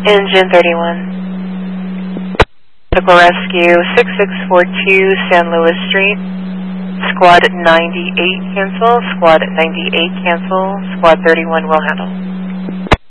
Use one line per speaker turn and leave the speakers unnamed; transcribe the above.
Engine 31. Medical Rescue 6642 San Luis Street. Squad 98 cancel. Squad 98 cancel. Squad 31 will handle.